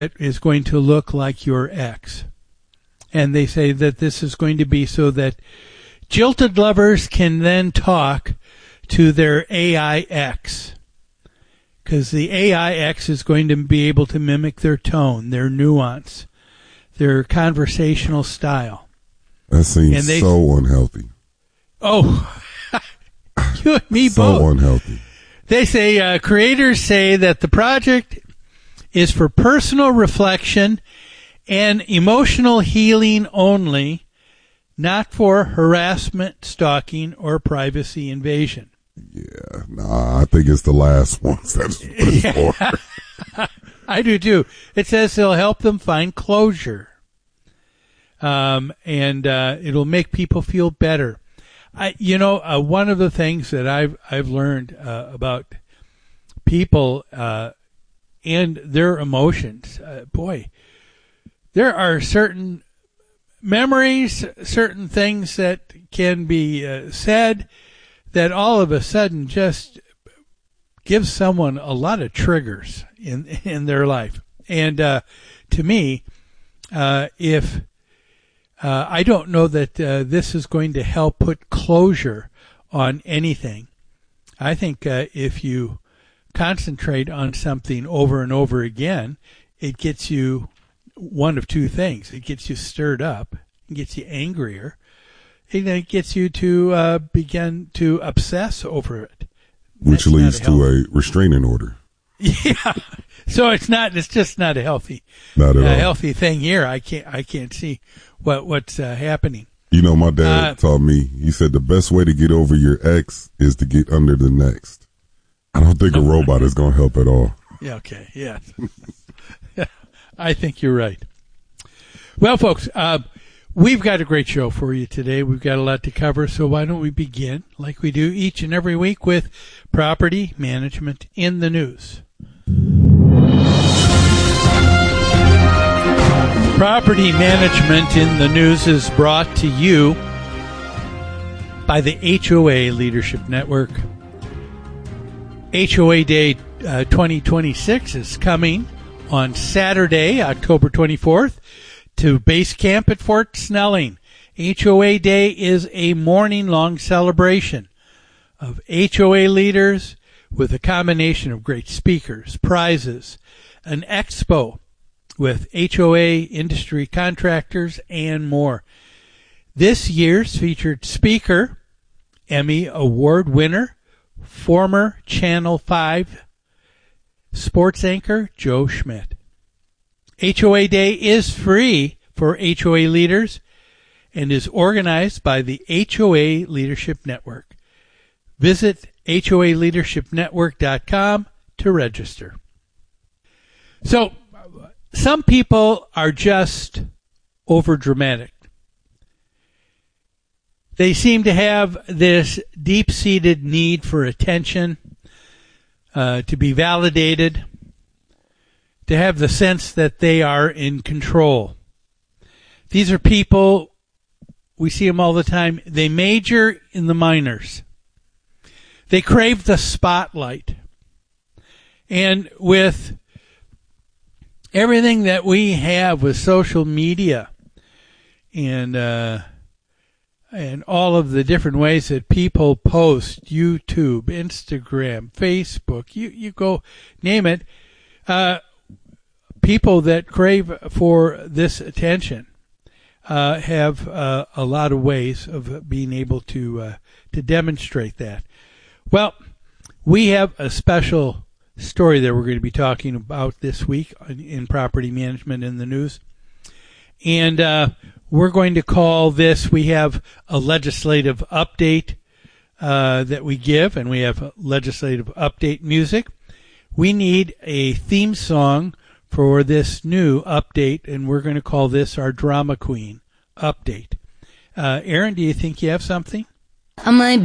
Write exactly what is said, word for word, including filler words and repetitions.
is going to look like your ex. And they say that this is going to be so that jilted lovers can then talk to their A I ex. Because the A I ex is going to be able to mimic their tone, their nuance, their conversational style. That seems they, so unhealthy. Oh, you and me so both. So unhealthy. They say, uh, creators say that the project is for personal reflection and emotional healing only, not for harassment, stalking, or privacy invasion. Yeah, nah, I think it's the last ones that's what it's for. I do too. It says it'll help them find closure. Um, and, uh, it'll make people feel better. I, you know, uh, one of the things that I've, I've learned, uh, about people, uh, and their emotions, uh, boy, there are certain memories, certain things that can be uh, said that all of a sudden just gives someone a lot of triggers in in their life. And uh, to me, uh, if uh, I don't know that uh, this is going to help put closure on anything. I think uh, if you concentrate on something over and over again, it gets you one of two things. It gets you stirred up, it gets you angrier, and it gets you to uh, begin to obsess over it. Which That's leads a to a restraining order. Yeah. So it's not, it's just not a healthy, not at a all. healthy thing here. I can't, I can't see what, what's uh, happening. You know, my dad uh, taught me, he said the best way to get over your ex is to get under the next. I don't think a robot is going to help at all. Yeah, okay, yeah. I think you're right. Well, folks, uh, we've got a great show for you today. We've got a lot to cover, so why don't we begin, like we do each and every week, with property management in the news. Property management in the news is brought to you by the H O A Leadership Network. H O A Day uh, twenty twenty-six is coming on Saturday, October twenty-fourth, to base camp at Fort Snelling. H O A Day is a morning-long celebration of H O A leaders with a combination of great speakers, prizes, an expo with H O A industry contractors, and more. This year's featured speaker, Emmy Award winner, former Channel five sports anchor Joe Schmidt. H O A Day is free for H O A leaders and is organized by the H O A Leadership Network. Visit H O A leadership network dot com to register. So, some people are just overdramatic. They seem to have this deep-seated need for attention, uh, to be validated, to have the sense that they are in control. These are people, we see them all the time, they major in the minors. They crave the spotlight. And with everything that we have with social media and uh, and all of the different ways that people post, YouTube, Instagram, Facebook, you, you go name it, uh, people that crave for this attention uh, have uh, a lot of ways of being able to uh, to demonstrate that. Well, we have a special story that we're going to be talking about this week in property management in the news. And uh, we're going to call this, we have a legislative update uh, that we give, and we have legislative update music. We need a theme song for this new update, and we're going to call this our Drama Queen update. Uh, Aaron, do you think you have something? I might